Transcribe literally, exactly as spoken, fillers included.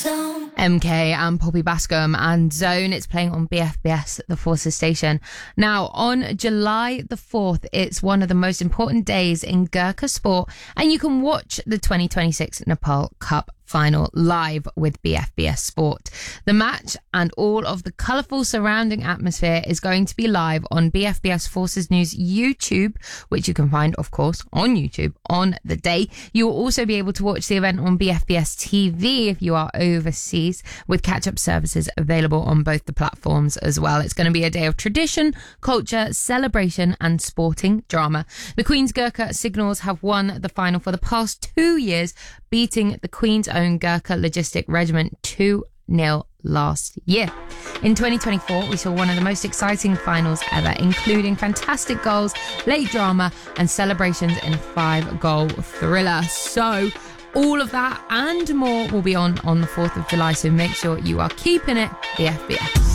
M K and Poppy Bascom and Zone. It's playing on B F B S, the Forces station. Now, on July the fourth, it's one of the most important days in Gurkha sport, and you can watch the twenty twenty-six Nepal Cup final live with B F B S Sport. The match and all of the colourful surrounding atmosphere is going to be live on B F B S Forces News YouTube, which you can find, of course, on YouTube on the day. You will also be able to watch the event on B F B S T V if you are overseas, with catch-up services available on both the platforms as well. It's going to be a day of tradition, culture, celebration and sporting drama. The Queen's Gurkha Signals have won the final for the past two years, beating the Queen's own Gurkha Logistic Regiment two nil last year. In twenty twenty-four, we saw one of the most exciting finals ever, including fantastic goals, late drama and celebrations in a five-goal thriller. So all of that and more will be on on the fourth of July, so make sure you are keeping it B F B S.